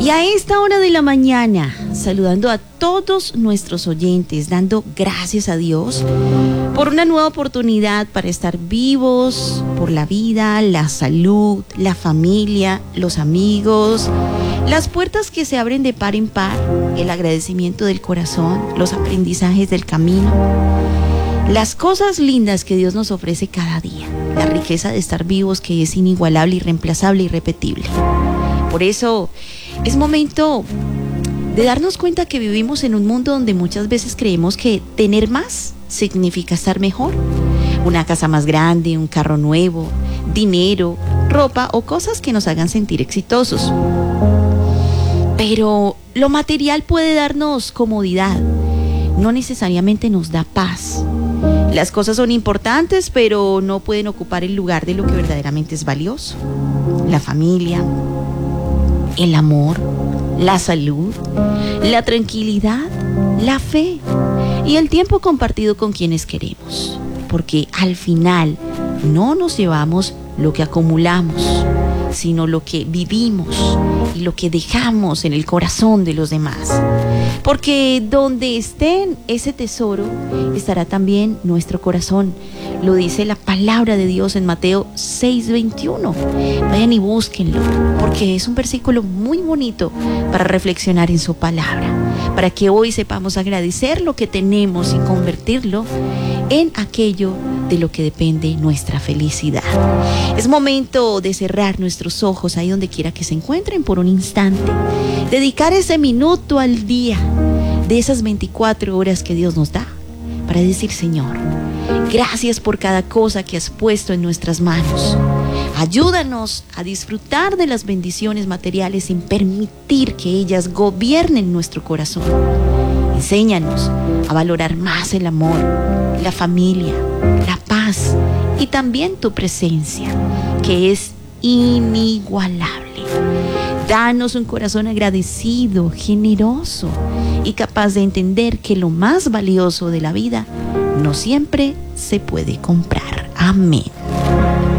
Y a esta hora de la mañana, saludando a todos nuestros oyentes, dando gracias a Dios por una nueva oportunidad para estar vivos, por la vida, la salud, la familia, los amigos, las puertas que se abren de par en par, el agradecimiento del corazón, los aprendizajes del camino, las cosas lindas que Dios nos ofrece cada día, la riqueza de estar vivos que es inigualable, irreemplazable, irrepetible. Por eso es momento de darnos cuenta que vivimos en un mundo donde muchas veces creemos que tener más significa estar mejor. Una casa más grande, un carro nuevo, dinero, ropa o cosas que nos hagan sentir exitosos. Pero lo material puede darnos comodidad, no necesariamente nos da paz. Las cosas son importantes, pero no pueden ocupar el lugar de lo que verdaderamente es valioso. La familia, el amor, la salud, la tranquilidad, la fe y el tiempo compartido con quienes queremos. Porque al final no nos llevamos lo que acumulamos, sino lo que vivimos y lo que dejamos en el corazón de los demás. Porque donde esté ese tesoro, estará también nuestro corazón. Lo dice la palabra de Dios en Mateo 6:21. Vayan y búsquenlo, porque es un versículo muy bonito para reflexionar en su palabra, para que hoy sepamos agradecer lo que tenemos y convertirlo en aquello de lo que depende nuestra felicidad. Es momento de cerrar nuestros ojos ahí donde quiera que se encuentren por un instante, dedicar ese minuto al día de esas 24 horas que Dios nos da para decir: Señor, gracias por cada cosa que has puesto en nuestras manos. Ayúdanos a disfrutar de las bendiciones materiales sin permitir que ellas gobiernen nuestro corazón. Enséñanos a valorar más el amor, la familia, la paz y también tu presencia, que es inigualable. Danos un corazón agradecido, generoso y capaz de entender que lo más valioso de la vida no siempre se puede comprar. Amén.